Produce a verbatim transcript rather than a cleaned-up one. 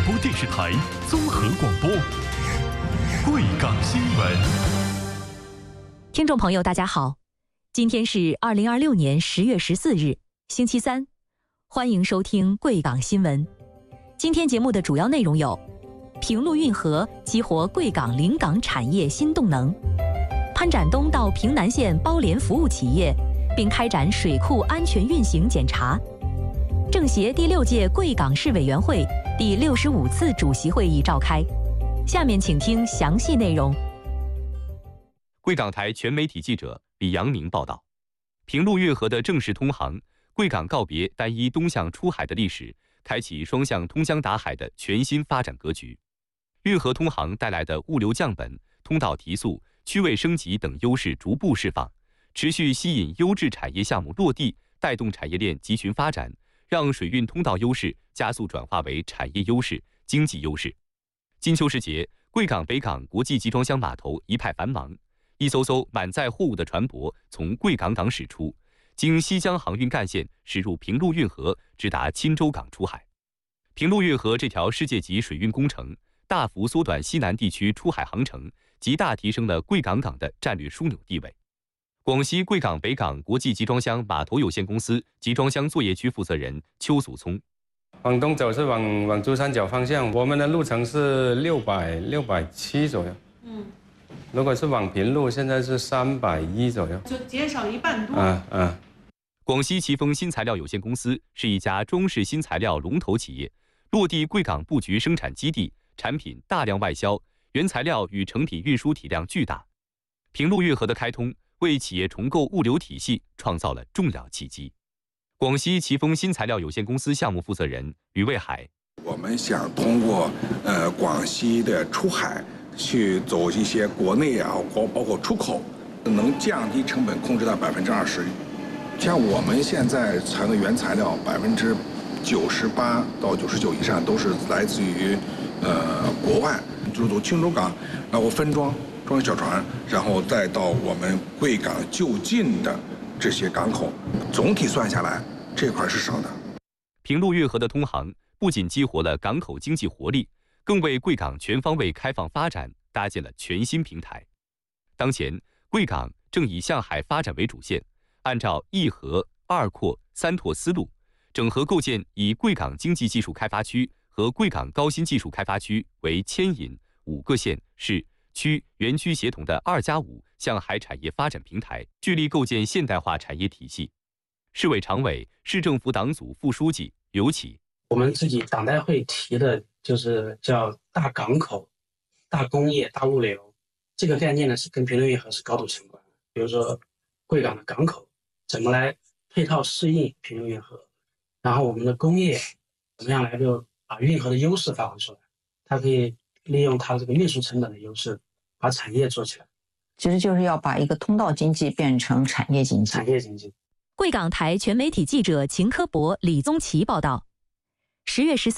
播电视台综合广播，贵港新闻。 听众朋友，大家好，今天是二零二六年十月十四日，星期三，欢迎收听贵港新闻。今天节目的主要内容有：平陆运河激活贵港临港产业新动能；潘展东到平南县包联服务企业，并开展水库安全运行检查；政协第六届贵港市委员会第六十五次主席会议召开。下面请听详细内容。 贵港台全媒体记者李阳宁报道，平陆运河的正式通航，贵港告别单一东向出海的历史，开启双向通江达海的全新发展格局。运河通航带来的物流降本、通道提速、区位升级等优势逐步释放，持续吸引优质产业项目落地，带动产业链集群发展，让水运通道优势加速转化为产业优势、经济优势。金秋时节，贵港北港国际集装箱码头一派繁忙，一艘艘满载货物的船舶从贵港港驶出，经西江航运干线驶入平陆运河，直达钦州港出海。平陆运河这条世界级水运工程，大幅缩短西南地区出海航程，极大提升了贵港港的战略枢纽地位。广西贵港北港国际集装箱码头有限公司集装箱作业区负责人邱祖聪： 往东走是往往珠三角方向，我们的路程是六百六百七左右。嗯，如果是往平陆，现在是三百一左右， 就减少一半多。 嗯嗯。 广西奇丰新材料有限公司是一家装饰新材料龙头企业，落地贵港布局生产基地，产品大量外销，原材料与成品运输体量巨大。平陆运河的开通，为企业重构物流体系创造了重要契机。广西奇丰新材料有限公司项目负责人吕卫海： 我们想通过呃广西的出海去走一些国内啊，包包括出口，能降低成本，控制到百分之二十。像我们现在采的原材料，百分之九十八到九十九以上都是来自于呃国外，就是从钦州港，然后分装装小船，然后再到我们贵港就近的这些港口，总体算下来这块是省的。 平陆运河的通航不仅激活了港口经济活力，更为贵港全方位开放发展搭建了全新平台。当前，贵港正以向海发展为主线，按照一河、二扩、三拓思路，整合构建以贵港经济技术开发区和贵港高新技术开发区为牵引五个县市区园区协同的二加五向海产业发展平台，聚力构建现代化产业体系。市委常委、市政府党组副书记刘启： 我们自己党代会提的就是叫大港口、大工业、大物流，这个概念呢是跟平陆运河是高度相关的。比如说贵港的港口怎么来配套适应平陆运河，然后我们的工业怎么样来就把运河的优势发挥出来，它可以利用它这个运输成本的优势，把产业做起来。 其实就是要把一个通道经济变成产业经济。 产业经济。 贵港台全媒体记者秦科博、李宗奇报道。十月十四